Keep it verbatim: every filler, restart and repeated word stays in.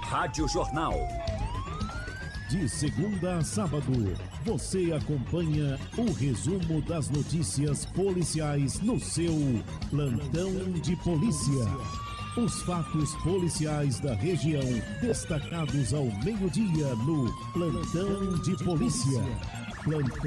Rádio Jornal. De segunda a sábado, você acompanha o resumo das notícias policiais no seu Plantão de Polícia. Os fatos policiais da região destacados ao meio-dia no Plantão de Polícia. Plantão